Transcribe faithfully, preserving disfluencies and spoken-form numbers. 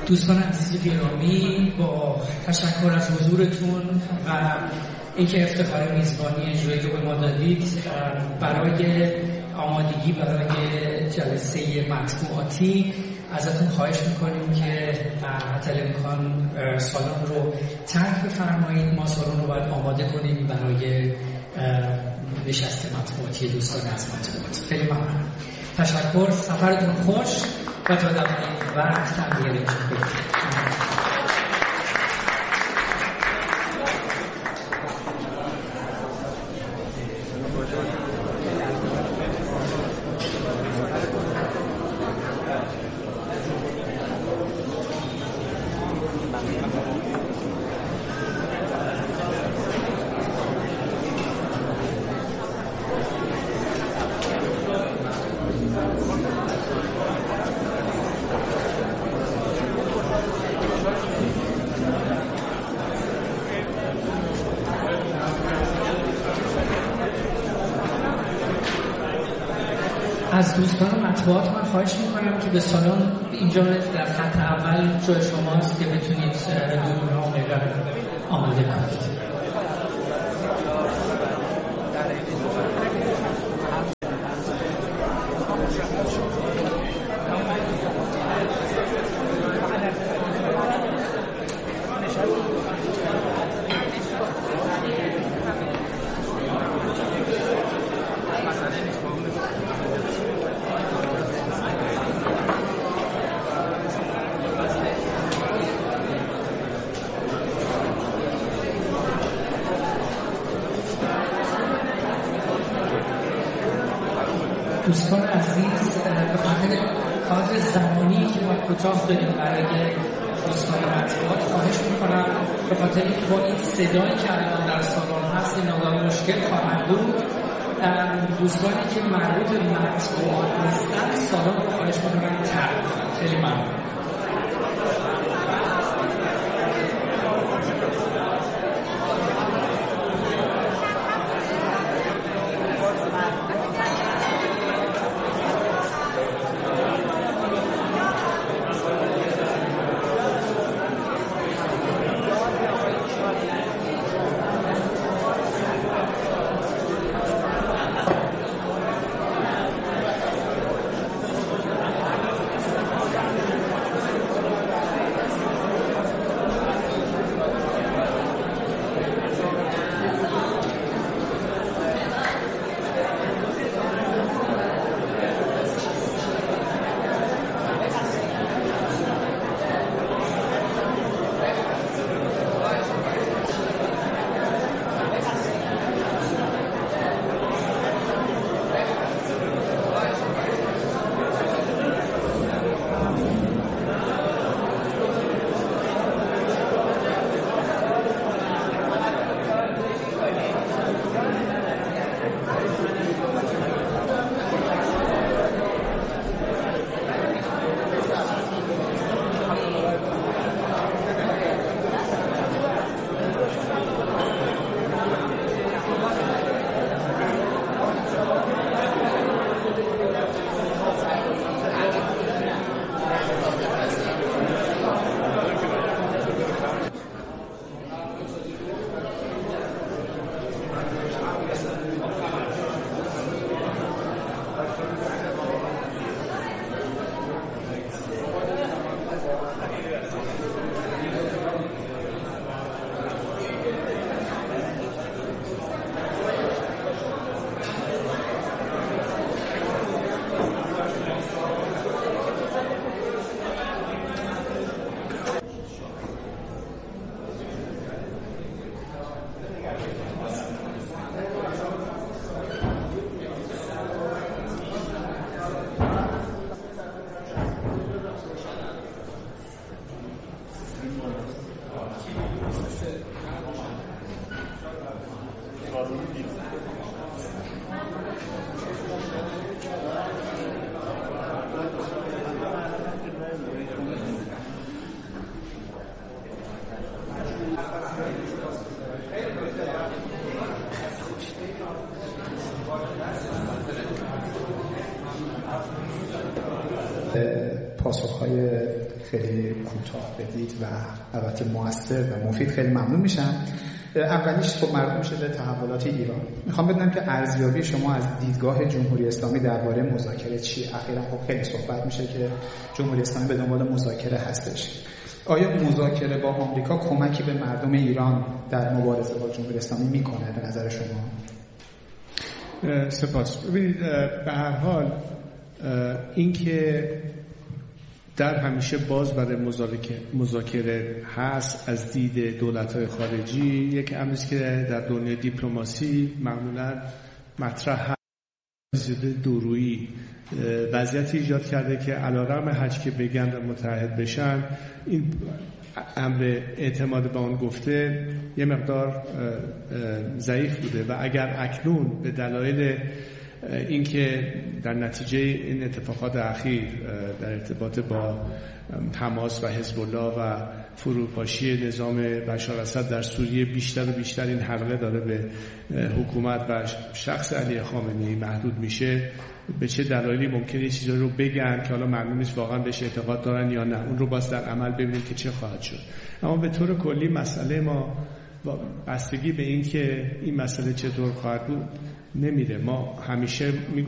دوستان عزیز گرامی، با تشکر از حضورتون و اینکه افتخار میزبانی اجرای رو به ما دادید، برای آمادگی برای جلسه مطبوعاتی ازتون خواهش میکنیم که حتی امکان سالن رو ترک بفرمایید. ما سالن رو باید آماده کنیم برای نشست مطبوعاتی دوستان از مطبوعات. خیلی ممنون. تشکر، سفرتون خوش و تا دفعه وقت هم دیگه بکنید. از دوستان مطبوعات من خواهش میکنم که به سالن اینجا در خط اول جای شماست که بتونید دوربین ها آماده کنید. دوستان عزیز، به خاطر کادر زمانی که ما کوتاه داریم برای دوستان مطبوعات خواهش میکنم به خاطر اینکه با این صدایی که الان در سالن هست این نگاه مشکل خواهد بود. دوستانی که مربوط به مطبوعات هستند سالن رو خواهش میکنم ترک کنند. خیلی ممنون. پاسخهای خیلی کوتاه بدید و البته موثر و مفید، خیلی ممنون میشم. اولیش خب مربوط میشه به تحولات ایران. میخوام بدونم که ارزیابی شما از دیدگاه جمهوری اسلامی درباره مذاکره چی؟ اخیراً خب خیلی صحبت میشه که جمهوری اسلامی به دنبال مذاکره هستش. آیا مذاکره با آمریکا کمکی به مردم ایران در مبارزه با جمهوری اسلامی میکنه به نظر شما؟ سپاس. ببینید به هر حال اینکه در همیشه باز برای مذاکره هست از دید دولت‌های خارجی، یک امری است که در دنیای دیپلماسی معمولاً مطرح هست. زیاده دورویی وضعیتی ایجاد کرده که علیرغم هرچی که بگن و متحد بشن، این امر اعتماد به آن گفته یه مقدار ضعیف بوده و اگر اکنون به دلایل اینکه در نتیجه این اتفاقات اخیر در ارتباط با حماس و حزب الله و فروپاشی نظام بشار اسد در سوریه بیشتر و بیشتر این حلقه داره به حکومت و شخص علی خامنه‌ای محدود میشه، به چه دلایلی ممکنه یه چیزی رو بگن که حالا معلوم نیست واقعا بهش اعتقاد دارن یا نه، اون رو باز در عمل ببینیم که چه خواهد شد. اما به طور کلی مسئله ما بستگی به این که این مسئله چطور خواهد بود نمیره. ما همیشه میگم